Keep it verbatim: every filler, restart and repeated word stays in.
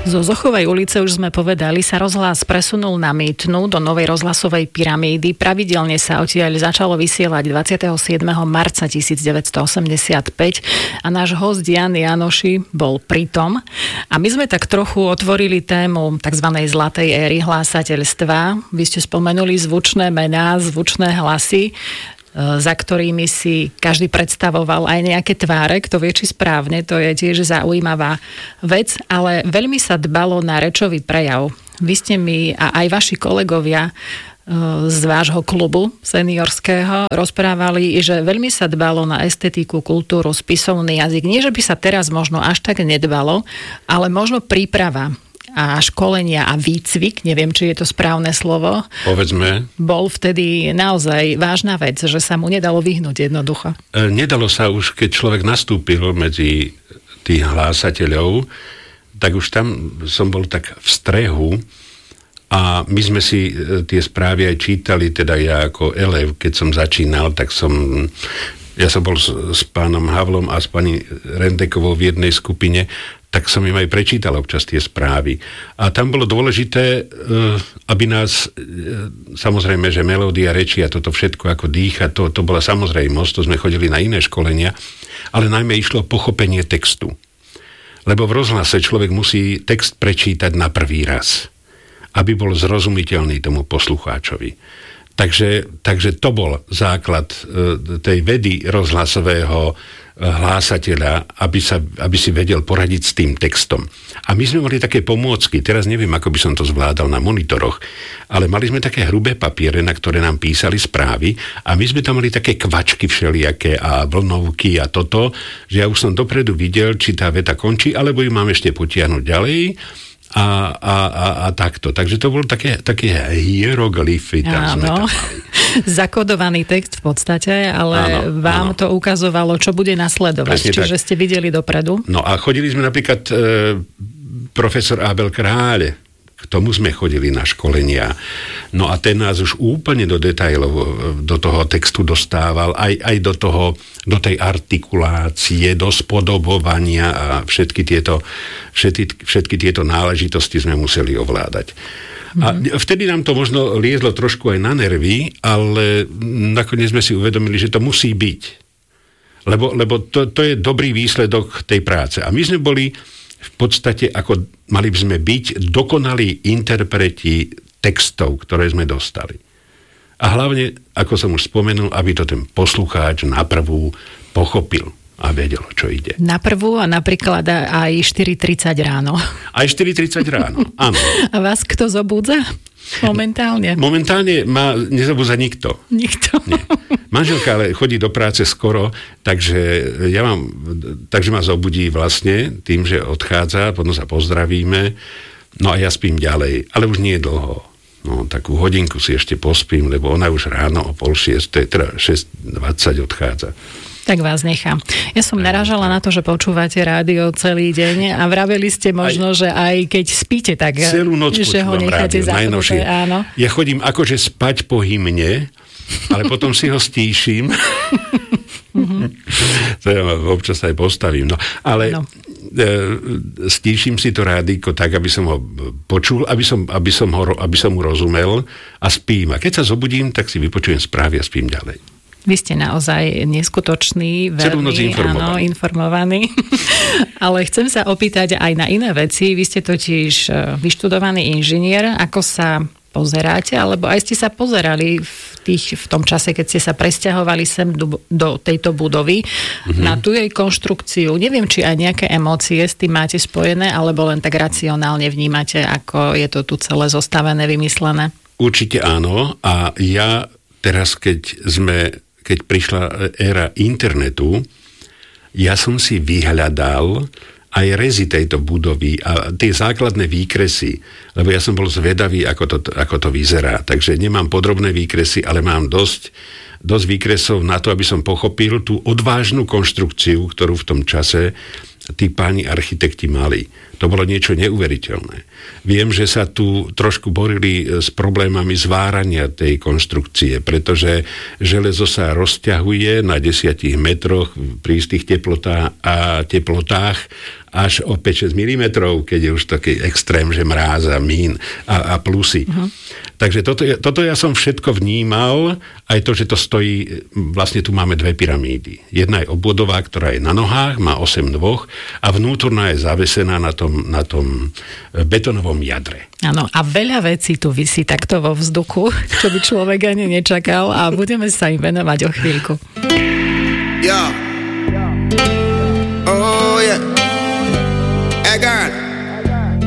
Zo Zochovej ulice, už sme povedali, sa rozhlas presunul na Mýtnu do novej rozhlasovej pyramídy. Pravidelne sa odtiaľ začalo vysielať dvadsiateho siedmeho marca tisícdeväťstoosemdesiatpäť a náš host Jan Janoši bol pritom. A my sme tak trochu otvorili tému tzv. Zlatej éry hlásateľstva. Vy ste spomenuli zvučné mená, zvučné hlasy, za ktorými si každý predstavoval aj nejaké tváre, kto vie, či správne, to je tiež zaujímavá vec, ale veľmi sa dbalo na rečový prejav. Vy ste mi a aj vaši kolegovia z vášho klubu seniorského rozprávali, že veľmi sa dbalo na estetiku, kultúru, spisovný jazyk. Nie, že by sa teraz možno až tak nedbalo, ale možno príprava a školenia a výcvik, neviem, či je to správne slovo. Povedzme. Bol vtedy naozaj vážna vec, že sa mu nedalo vyhnúť jednoducho. E, nedalo sa už, keď človek nastúpil medzi tých hlásateľov, tak už tam som bol tak v strehu a my sme si tie správy aj čítali, teda ja ako elev, keď som začínal, tak som... Ja som bol s, s pánom Havlom a s pani Rendekovou v jednej skupine, tak som im aj prečítal občas tie správy. A tam bolo dôležité, aby nás, samozrejme, že melódia reči a toto všetko ako dýcha, to, to bola samozrejmosť, to sme chodili na iné školenia, ale najmä išlo pochopenie textu. Lebo v rozhlase človek musí text prečítať na prvý raz, aby bol zrozumiteľný tomu poslucháčovi. Takže, takže to bol základ tej vedy rozhlasového hlásateľa, aby, sa, aby si vedel poradiť s tým textom. A my sme mali také pomôcky, teraz neviem, ako by som to zvládal na monitoroch, ale mali sme také hrubé papiere, na ktoré nám písali správy a my sme tam mali také kvačky všelijaké a vlnovky a toto, že ja už som dopredu videl, či tá veta končí, alebo ju mám ešte potiahnuť ďalej. A, a, a, a takto. Takže to bolo také, také hieroglyfy. Tam sme tam mali. Zakodovaný text v podstate, ale áno, vám áno. to ukazovalo, čo bude nasledovať. Presne čiže tak. Ste videli dopredu. No a chodili sme napríklad e, profesor Abel Kráľ, k tomu sme chodili na školenia. No a ten nás už úplne do detailov do toho textu dostával, aj, aj do toho, do tej artikulácie, do spodobovania a všetky tieto, všetky, všetky tieto náležitosti sme museli ovládať. A vtedy nám to možno liezlo trošku aj na nervy, ale nakoniec sme si uvedomili, že to musí byť. Lebo, lebo to, to je dobrý výsledok tej práce. A my sme boli v podstate, ako mali by sme byť dokonalí interpreti textov, ktoré sme dostali. A hlavne, ako som už spomenul, aby to ten poslucháč na prvú pochopil a vedel, čo ide. Na prvú a napríklad aj štyri tridsať ráno. Aj štyri tridsať ráno, áno. A vás kto zobúdza? Momentálne? Momentálne ma nezabúza nikto. Nikto? Nie. Manželka ale chodí do práce skoro, takže ja mám, takže ma zobudí vlastne tým, že odchádza, potom sa pozdravíme, no a ja spím ďalej, ale už nie je dlho. No, takú hodinku si ešte pospím, lebo ona už ráno o pol šiestej, teda šesť dvadsať odchádza. Tak vás nechám. Ja som narážala na to, že počúvate rádio celý deň a vraveli ste možno, aj, že aj keď spíte, tak celú noc že ho necháte zapnuté. Áno. Ja chodím akože spať po hymne, ale potom si ho stíšim. To ja občas aj postavím. No, ale no. E, stíšim si to rádiko tak, aby som ho počul, aby som, aby som, ho, aby som mu rozumel a spím. A keď sa zobudím, tak si vypočujem správy a spím ďalej. Vy ste naozaj neskutočný, veľmi áno, informovaný. Ale chcem sa opýtať aj na iné veci. Vy ste totiž vyštudovaný inžinier. Ako sa pozeráte? Alebo aj ste sa pozerali v, tých, v tom čase, keď ste sa presťahovali sem do, do tejto budovy mm-hmm. na tú jej konštrukciu. Neviem, či aj nejaké emócie s tým máte spojené, alebo len tak racionálne vnímate, ako je to tu celé zostavené, vymyslené? Určite áno. A ja teraz, keď sme keď prišla éra internetu, ja som si vyhľadal aj rezy tejto budovy a tie základné výkresy, lebo ja som bol zvedavý, ako to, ako to vyzerá. Takže nemám podrobné výkresy, ale mám dosť, dosť výkresov na to, aby som pochopil tú odvážnu konštrukciu, ktorú v tom čase tí páni architekti mali. To bolo niečo neuveriteľné. Viem, že sa tu trošku borili s problémami zvárania tej konštrukcie, pretože železo sa rozťahuje na desiatich metroch pri istých teplotách a teplotách až o päť šesť milimetrov, keď je už taký extrém, že mráz a mín a, a plusy. Uh-huh. Takže toto, toto ja som všetko vnímal, aj to, že to stojí, vlastne tu máme dve pyramídy. Jedna je obvodová, ktorá je na nohách, má osem nôh a vnútorná je zavesená na tom, na tom betonovom jadre. Áno, a veľa vecí tu visí takto vo vzduchu, čo by človek ani nečakal a budeme sa im venovať o chvíľku. Ja.